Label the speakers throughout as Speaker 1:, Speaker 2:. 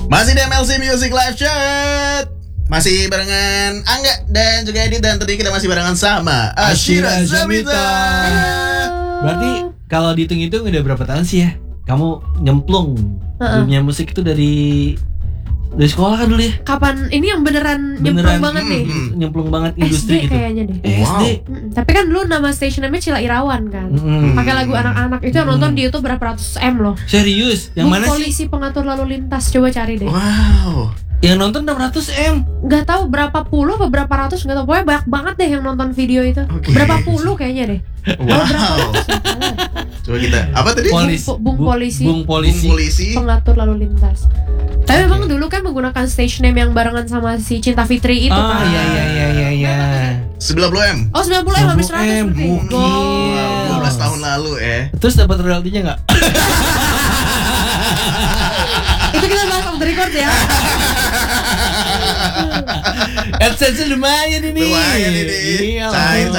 Speaker 1: Masih di MLC Music Live Chat. Masih barengan Angga dan juga Edit. Dan tadi kita masih barengan sama Ashira Zamita.
Speaker 2: Berarti kalau dihitung-hitung udah berapa tahun sih ya kamu nyemplung dunia musik itu dari sekolah kan dulu ya?
Speaker 3: Kapan ini yang beneran nyemplung banget nih?
Speaker 2: Nyemplung banget industri
Speaker 3: SD
Speaker 2: gitu.
Speaker 3: kayaknya deh.
Speaker 2: SD.
Speaker 3: Tapi kan dulu nama station namanya Cila Irawan kan. Pakai lagu anak-anak itu yang nonton di YouTube berapa ratus M loh.
Speaker 2: Serius? Yang mana sih?
Speaker 3: Polisi pengatur lalu lintas, coba cari deh.
Speaker 1: Wow.
Speaker 2: Yang nonton 600 M.
Speaker 3: Gak tahu berapa puluh atau berapa ratus, gak tahu. Pokoknya banyak banget deh yang nonton video itu. Berapa puluh kayaknya deh.
Speaker 1: Wow.
Speaker 3: Berapa ratus,
Speaker 1: Coba kita apa tadi?
Speaker 3: Bung
Speaker 1: Polisi
Speaker 3: pengatur lalu lintas. Tapi memang dulu kan menggunakan stage name yang barengan sama si Cinta Fitri itu kan.
Speaker 2: Iya.
Speaker 1: 90M.
Speaker 3: Oh 90 M habis 100
Speaker 1: Wow, 12 tahun lalu
Speaker 2: Terus dapat royaltinya nggak?
Speaker 3: Itu kita bahas off the record ya.
Speaker 2: AdSense lumayan ini.
Speaker 1: Iya. Cair.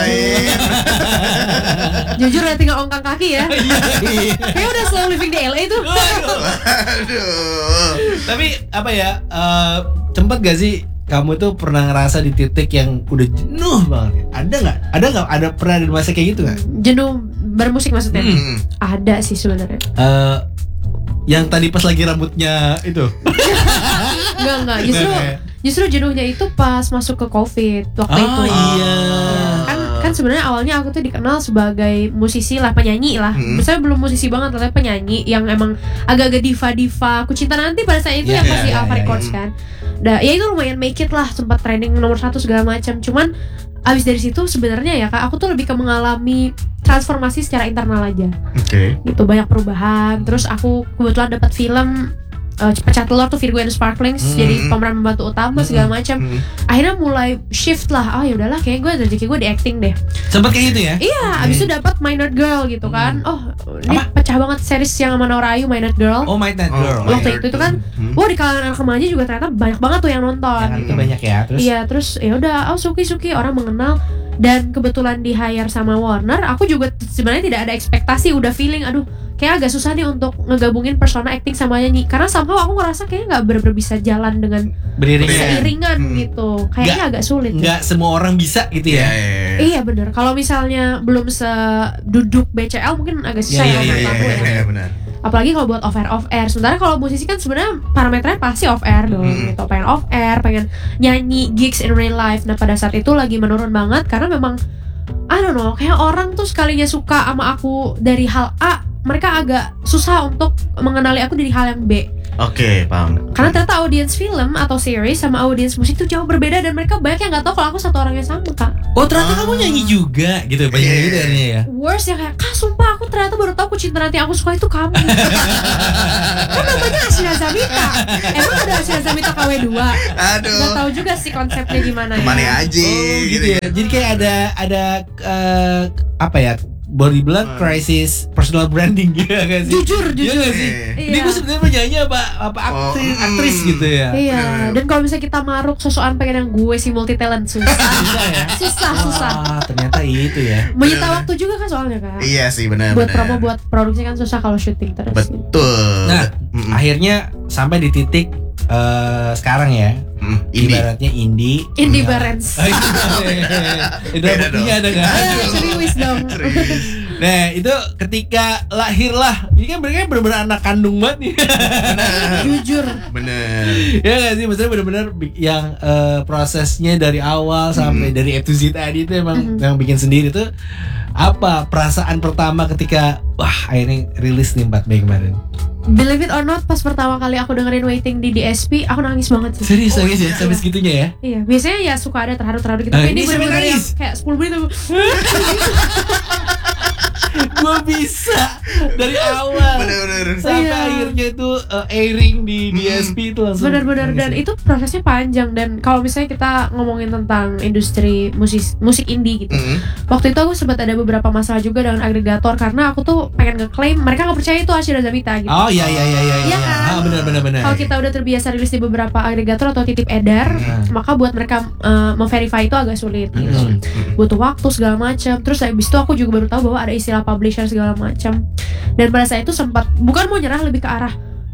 Speaker 3: Jujur ya tinggal ongkang kaki ya. Kayaknya udah slow living di LA tuh.
Speaker 1: Aduh.
Speaker 2: Tapi apa ya? Cepet gak sih kamu tuh pernah ngerasa di titik yang udah jenuh banget? Ada nggak? Ada pernah di masa kayak gitu nggak?
Speaker 3: Jenuh bermusik maksudnya? Ada sih sebenarnya.
Speaker 2: Yang tadi pas lagi rambutnya itu.
Speaker 3: Enggak. Justru jenuhnya itu pas masuk ke COVID waktu itu.
Speaker 2: Iya.
Speaker 3: Kan sebenarnya awalnya aku tuh dikenal sebagai musisi lah, penyanyi lah. Misalnya belum musisi banget, tapi penyanyi yang emang agak-agak diva. Aku Cinta Nanti pada saat itu yang masih Alpha Records kan. Ya itu lumayan make it lah, sempat trending nomor 1 segala macam. Cuman abis dari situ sebenarnya ya Kak, aku tuh lebih ke mengalami transformasi secara internal aja. Gitu, banyak perubahan. Terus aku kebetulan dapat film Pecah Telur tuh, Virgo and Sparklings, jadi pemeran pembantu utama segala macam. Akhirnya mulai shift lah. Oh ya udahlah, kayak gue rezeki gue di acting deh.
Speaker 2: Sempet kayak gitu ya?
Speaker 3: Iya, abis itu dapat My Nerd Girl gitu kan. Oh, ini pecah banget series yang sama Nora Ayu, My Nerd Girl.
Speaker 2: Oh, My Nerd Girl.
Speaker 3: Waktu itu kan, wah di kalangan anak remaja juga ternyata banyak banget tuh yang nonton.
Speaker 2: Itu banyak ya. Terus?
Speaker 3: Iya, terus ya udah, suki orang mengenal. Dan kebetulan di hire sama Warner, aku juga sebenarnya tidak ada ekspektasi, udah feeling, aduh, kayak agak susah nih untuk ngegabungin persona acting sama nyanyi. Karena somehow aku ngerasa kayaknya nggak bener-bener bisa jalan dengan seiringan gitu. Kayaknya agak sulit.
Speaker 2: Nggak semua orang bisa gitu ya.
Speaker 3: Iya bener. Kalau misalnya belum seduduk BCL mungkin agak susah ya menurut aku ya.
Speaker 1: Benar.
Speaker 3: Apalagi kalau buat off air. Sementara kalau musisi kan sebenarnya parameternya pasti off air dong gitu. Pengen off air, pengen nyanyi gigs in real life. Nah pada saat itu lagi menurun banget karena memang I don't know, kayak orang tuh sekalinya suka sama aku dari hal A, mereka agak susah untuk mengenali aku dari hal yang B.
Speaker 1: Oke, paham.
Speaker 3: Karena ternyata audiens film atau series sama audiens musik itu jauh berbeda dan mereka banyak yang nggak tahu kalau aku satu orang yang sama Kak.
Speaker 2: Oh ternyata kamu nyanyi juga gitu, banyak gitu ya.
Speaker 3: Worst ya kayak, Kak sumpah aku ternyata baru tahu Cinta Nanti aku suka itu kamu. Kan namanya Ashira Zamita. Emang ada Ashira Zamita KW2?
Speaker 1: Aduh.
Speaker 3: Nggak tahu juga sih konsepnya gimana ya.
Speaker 1: Kemana aja
Speaker 2: gitu ya. Jadi kayak ada apa ya? Boleh bilang crisis personal branding gitu kan sih?
Speaker 3: Jujur.
Speaker 2: Iya gak sih? Ini gue sebenarnya penyanyi apa aktris gitu ya.
Speaker 3: Iya. Dan kalau misalnya kita maruk sosokan pengen yang gue si multi talent susah. Susah.
Speaker 2: Ternyata itu ya.
Speaker 3: Menyita waktu juga kan soalnya Kak.
Speaker 1: Iya sih benar.
Speaker 3: Buat promo, buat produksi kan susah kalau syuting terus.
Speaker 1: Betul.
Speaker 2: Nah, akhirnya sampai di titik sekarang ya. Ibaratnya indie
Speaker 3: barens.
Speaker 2: Itu buktinya ada nggak?
Speaker 3: Serius dong.
Speaker 2: Nah itu ketika lahirlah, ini kan mereka benar-benar anak kandung banget nih.
Speaker 3: Jujur.
Speaker 1: Bener.
Speaker 2: Ya nggak sih, maksudnya benar-benar yang prosesnya dari awal sampai dari A to Z tadi itu emang yang bikin sendiri tuh. Apa perasaan pertama ketika akhirnya rilis nih 4 Mei kemarin?
Speaker 3: Believe it or not, pas pertama kali aku dengerin Waiting di DSP, aku nangis banget sih.
Speaker 2: Serius nangis ya? Sampai segitunya ya?
Speaker 3: Iya, biasanya ya suka ada terharu-terharu gitu. Tapi ini bener-bener yang kayak 10 menit aku
Speaker 2: gue bisa dari awal
Speaker 1: bener-bener
Speaker 2: sampai akhirnya itu airing di DSP itu langsung
Speaker 3: bener-bener. Dan itu prosesnya panjang. Dan kalau misalnya kita ngomongin tentang industri musik indie gitu, waktu itu aku sempat ada beberapa masalah juga dengan agregator karena aku tuh pengen ngeklaim mereka nggak percaya itu Ashira Zamita gitu.
Speaker 2: Oh iya
Speaker 3: kan?
Speaker 2: Bener.
Speaker 3: Kalau kita udah terbiasa rilis di beberapa agregator atau titip edar, maka buat mereka memverify itu agak sulit gitu. Butuh waktu segala macam. Terus habis itu aku juga baru tahu bahwa ada istilah publisher segala macam. Dan pada saat itu sempat bukan mau nyerah, lebih ke arah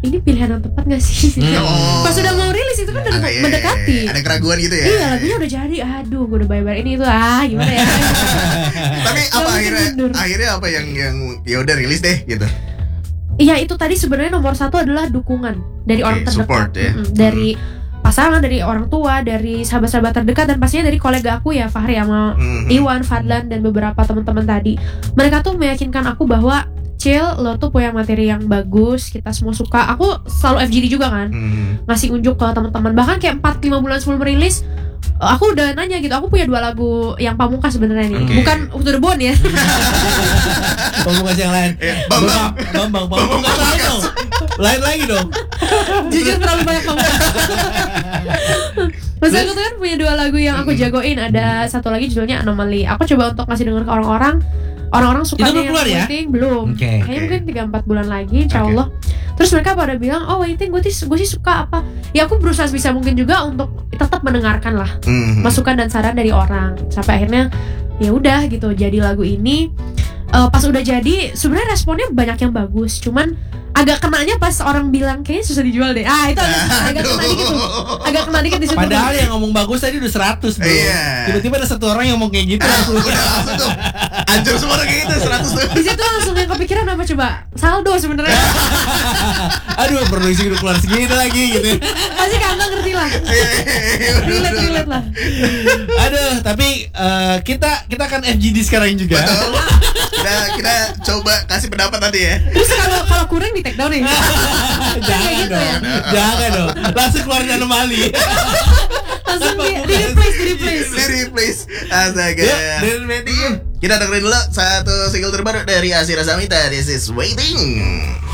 Speaker 3: ini pilihan yang tepat gak sih? Pas udah mau rilis itu kan udah mendekati.
Speaker 1: Ada keraguan gitu ya.
Speaker 3: Iya, lagunya udah jadi. Aduh, gue udah bayar ini itu gimana ya?
Speaker 1: Tapi apa akhirnya apa yang ya udah rilis deh gitu.
Speaker 3: Iya, itu tadi sebenarnya nomor 1 adalah dukungan dari orang terdekat.
Speaker 1: Support ya.
Speaker 3: Dari pasangan, dari orang tua, dari sahabat-sahabat terdekat, dan pastinya dari kolega aku ya, Fahri sama Iwan, Fadlan, dan beberapa teman-teman tadi. Mereka tuh meyakinkan aku bahwa Cil, lo tuh punya materi yang bagus, kita semua suka. Aku selalu FGD juga kan, ngasih unjuk ke teman-teman. Bahkan kayak 4-5 bulan sebelum rilis, aku udah nanya gitu. Aku punya 2 lagu yang pamungkas sebenarnya nih, bukan To The Bone ya.
Speaker 2: Pamungkas yang lain. Bambang Pamungkas dong. Lain lagi dong.
Speaker 3: Jujur terlalu banyak pamungkas. Maksudnya aku tuh kan punya 2 lagu yang aku jagoin. Ada satu lagi judulnya Anomaly. Aku coba untuk ngasih denger ke orang-orang suka yang Waiting belum. Kayaknya mungkin 3-4 bulan lagi insyaallah. Terus mereka pada bilang, oh Waiting gue sih suka apa. Ya aku berusaha bisa mungkin juga untuk tetap mendengarkan lah masukan dan saran dari orang. Sampai akhirnya ya udah gitu jadi lagu ini. Pas udah jadi sebenarnya responnya banyak yang bagus. Cuman agak kenanya pas orang bilang kayaknya susah dijual deh. Itu agak kena dikit tuh. Agak kena dikit di situ.
Speaker 2: Padahal yang ngomong bagus tadi udah 100 bro. Tiba-tiba ada 1 orang yang ngomong kayak gitu langsung.
Speaker 1: Udah langsung tuh. Anjir semua kayak gitu 100 tuh.
Speaker 3: Di situ langsung yang kepikiran apa coba? Saldo sebenarnya.
Speaker 2: Aduh, produksi udah keluar segitu lagi gitu.
Speaker 3: Pasti Kanta ngerti lah. Relate lah.
Speaker 2: Aduh, tapi kita kan FGD sekarang juga.
Speaker 1: Betul. Kita coba kasih pendapat nanti ya.
Speaker 3: Terus kalau kurang di take down nih.
Speaker 2: Jangan
Speaker 3: gitu
Speaker 2: dong.
Speaker 3: ya?
Speaker 2: Jangan dong. Langsung keluarin anomali.
Speaker 3: Langsung di
Speaker 1: replace. Astaga. Kita dengerin dulu satu single terbaru dari Asyira Samita. This is Waiting.